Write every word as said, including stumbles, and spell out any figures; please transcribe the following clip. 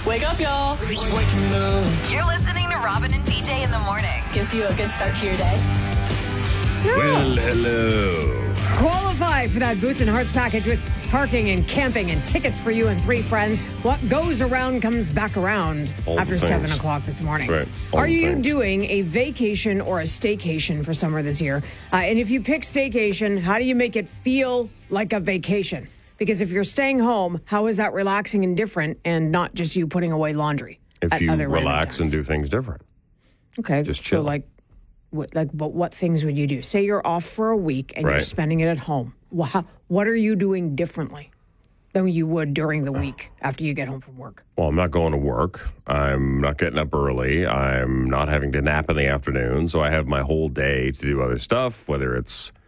Wake up, y'all. You're listening to Robin and B J in the morning. Gives you a good start to your day. Well, hello. Qualify for that Boots and Hearts package with parking and camping and tickets for you and three friends. What goes around comes back around All after the seven things. o'clock this morning. Right. All Are the you things. doing a vacation or a staycation for summer this year? Uh, and if you pick staycation, how do you make it feel like a vacation? Because if you're staying home, how is that relaxing and different and not just you putting away laundry? If at you other random relax and times? do things different. Okay. just So chill. like, what, like, but what things would you do? Say you're off for a week and you're Right. spending it at home. Well, how, what are you doing differently than you would during the week after you get home from work? Well, I'm not going to work. I'm not getting up early. I'm not having to nap in the afternoon. So I have my whole day to do other stuff, whether it's